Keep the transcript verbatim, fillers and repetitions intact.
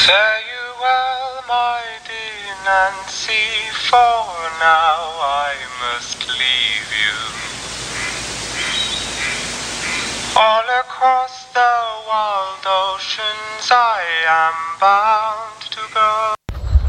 Farewell, my dear Nancy, for now I must leave you. All across the wild oceans I am bound to go.